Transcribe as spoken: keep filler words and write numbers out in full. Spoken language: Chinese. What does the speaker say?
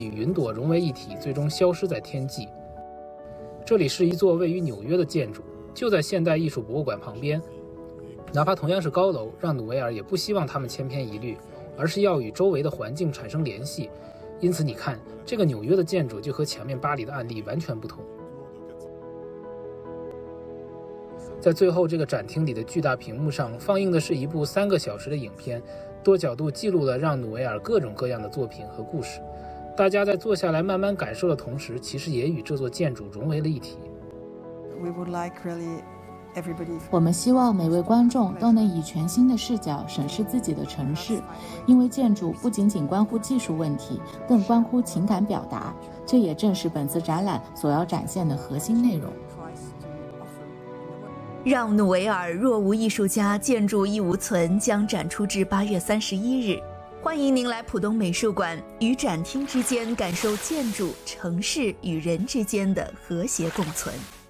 与云朵融为一体，最终消失在天际。这里是一座位于纽约的建筑，就在现代艺术博物馆旁边。哪怕同样是高楼，让努维尔也不希望它们千篇一律，而是要与周围的环境产生联系。因此你看，这个纽约的建筑就和前面巴黎的案例完全不同。在最后这个展厅里的巨大屏幕上，放映的是一部三个小时的影片，多角度记录了让努维尔各种各样的作品和故事。大家在坐下来慢慢感受的同时，其实也与这座建筑融为了一体。 We would like really everybody... 我们希望每位观众都能以全新的视角审视自己的城市，因为建筑不仅仅关乎技术问题，更关乎情感表达。这也正是本次展览所要展现的核心内容。 让努维尔若无艺术家，建筑亦无存将展出至八月三十一日。欢迎您来浦东美术馆，与展厅之间感受建筑、城市与人之间的和谐共存。